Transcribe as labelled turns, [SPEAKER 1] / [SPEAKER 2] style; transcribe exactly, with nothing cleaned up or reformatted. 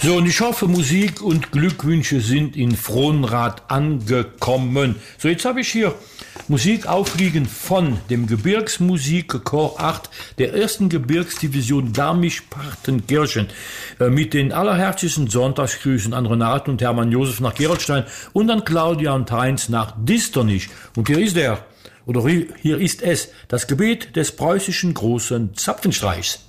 [SPEAKER 1] So, und ich hoffe, Musik und Glückwünsche sind in Frohnrath angekommen. So, jetzt habe ich hier Musik aufliegen von dem Gebirgsmusikchor acht der ersten Gebirgsdivision Garmisch-Partenkirchen äh, mit den allerherzlichsten Sonntagsgrüßen an Renate und Hermann Josef nach Gerolstein und an Claudia und Heinz nach Disternich. Und hier ist er, oder hier ist es, das Gebet des preußischen großen Zapfenstreichs.